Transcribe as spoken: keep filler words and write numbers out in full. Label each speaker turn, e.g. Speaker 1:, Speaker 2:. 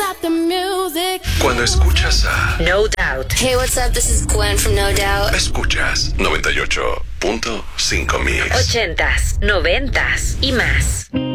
Speaker 1: stop the music.
Speaker 2: Cuando escuchas a
Speaker 3: No Doubt.
Speaker 4: Hey, what's up? This is Gwen from No Doubt.
Speaker 2: Escuchas noventa y ocho punto cinco Mix.
Speaker 3: Ochentas, noventas y más.